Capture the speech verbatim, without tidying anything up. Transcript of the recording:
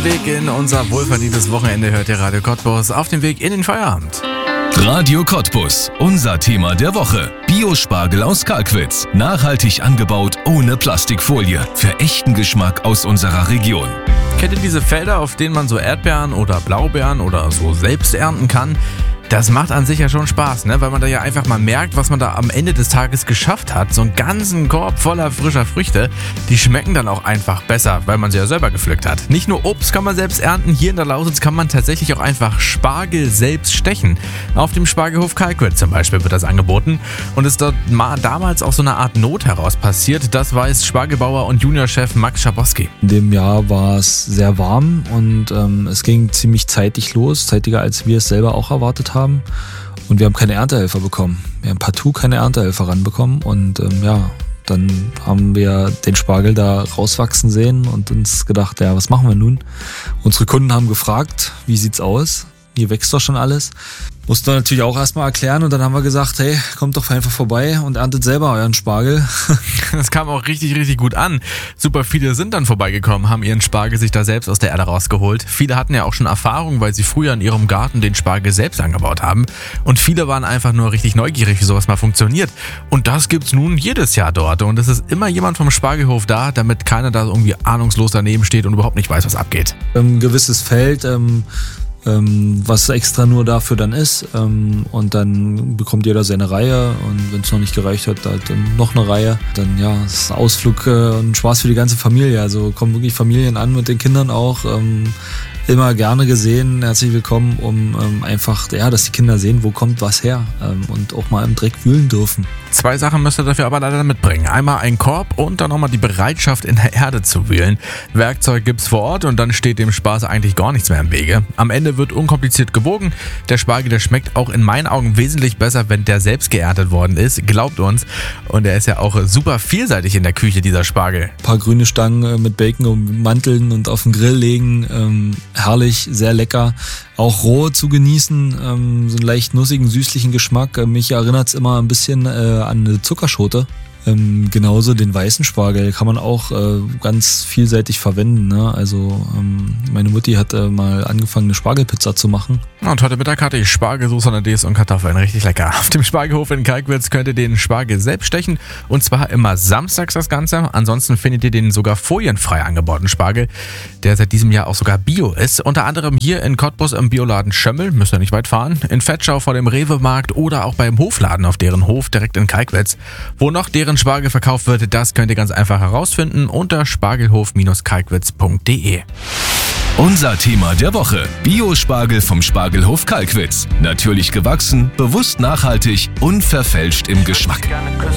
Weg in unser wohlverdientes Wochenende hört ihr Radio Cottbus auf dem Weg in den Feierabend. Radio Cottbus, unser Thema der Woche. Biospargel aus Kalkwitz. Nachhaltig angebaut, ohne Plastikfolie. Für echten Geschmack aus unserer Region. Kennt ihr diese Felder, auf denen man so Erdbeeren oder Blaubeeren oder so selbst ernten kann? Das macht an sich ja schon Spaß, ne? Weil man da ja einfach mal merkt, was man da am Ende des Tages geschafft hat. So einen ganzen Korb voller frischer Früchte, die schmecken dann auch einfach besser, weil man sie ja selber gepflückt hat. Nicht nur Obst kann man selbst ernten, hier in der Lausitz kann man tatsächlich auch einfach Spargel selbst stechen. Auf dem Spargelhof Kalkwitz zum Beispiel wird das angeboten und ist dort mal damals auch so eine Art Not heraus passiert. Das weiß Spargelbauer und Juniorchef Max Schabowski. In dem Jahr war es sehr warm und ähm, es ging ziemlich zeitig los, zeitiger als wir es selber auch erwartet haben. haben und wir haben keine Erntehelfer bekommen. Wir haben partout keine Erntehelfer ranbekommen und ähm, ja, dann haben wir den Spargel da rauswachsen sehen und uns gedacht, ja, was machen wir nun? Unsere Kunden haben gefragt, wie sieht's aus? Hier wächst doch schon alles. Mussten wir natürlich auch erstmal erklären und dann haben wir gesagt, hey, kommt doch einfach vorbei und erntet selber euren Spargel. Das kam auch richtig, richtig gut an. Super viele sind dann vorbeigekommen, haben ihren Spargel sich da selbst aus der Erde rausgeholt. Viele hatten ja auch schon Erfahrung, weil sie früher in ihrem Garten den Spargel selbst angebaut haben. Und viele waren einfach nur richtig neugierig, wie sowas mal funktioniert. Und das gibt's nun jedes Jahr dort. Und es ist immer jemand vom Spargelhof da, damit keiner da irgendwie ahnungslos daneben steht und überhaupt nicht weiß, was abgeht. Ein gewisses Feld, ähm, Ähm, was extra nur dafür dann ist ähm, und dann bekommt jeder seine Reihe und wenn es noch nicht gereicht hat, halt dann noch eine Reihe. Dann ja, es ist ein Ausflug äh, und Spaß für die ganze Familie, also kommen wirklich Familien an mit den Kindern auch, ähm, immer gerne gesehen, herzlich willkommen, um ähm, einfach, ja, dass die Kinder sehen, wo kommt was her ähm, und auch mal im Dreck wühlen dürfen. Zwei Sachen müsst ihr dafür aber leider mitbringen. Einmal ein Korb und dann nochmal die Bereitschaft, in der Erde zu wühlen. Werkzeug gibt's vor Ort und dann steht dem Spaß eigentlich gar nichts mehr im Wege. Am Ende wird unkompliziert gewogen. Der Spargel, der schmeckt auch in meinen Augen wesentlich besser, wenn der selbst geerntet worden ist. Glaubt uns. Und der ist ja auch super vielseitig in der Küche, dieser Spargel. Ein paar grüne Stangen mit Bacon ummanteln und auf den Grill legen. Ähm, herrlich, sehr lecker. Auch roh zu genießen, ähm, so einen leicht nussigen, süßlichen Geschmack. Äh, mich erinnert es immer ein bisschen äh, an eine Zuckerschote. Ähm, genauso den weißen Spargel kann man auch äh, ganz vielseitig verwenden. Ne? Also ähm, meine Mutti hat äh, mal angefangen, eine Spargelpizza zu machen. Und heute Mittag hatte ich Spargelsauce, Ananas und Kartoffeln. Richtig lecker. Auf dem Spargelhof in Kalkwitz könnt ihr den Spargel selbst stechen. Und zwar immer samstags das Ganze. Ansonsten findet ihr den sogar folienfrei angebauten Spargel, der seit diesem Jahr auch sogar Bio ist. Unter anderem hier in Cottbus im Bioladen Schömmel, müsst ihr nicht weit fahren, in Vetschau vor dem Rewe-Markt oder auch beim Hofladen auf deren Hof direkt in Kalkwitz. Wo noch deren Spargel verkauft wird, das könnt ihr ganz einfach herausfinden unter spargelhof kalkwitz punkt de. Unser Thema der Woche. Biospargel vom Spargelhof Kalkwitz. Natürlich gewachsen, bewusst nachhaltig, unverfälscht im Geschmack.